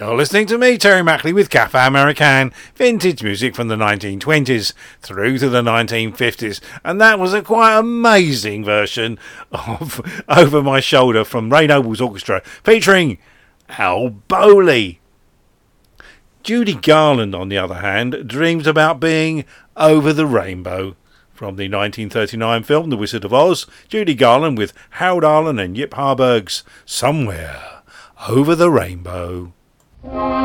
You're listening to me, Terry Mackley, with Cafe American, vintage music from the 1920s through to the 1950s. And that was a quite amazing version of Over My Shoulder from Ray Noble's Orchestra, featuring Al Bowley. Judy Garland, on the other hand, dreams about being over the rainbow. From the 1939 film The Wizard of Oz, Judy Garland with Harold Arlen and Yip Harburg's Somewhere Over the Rainbow.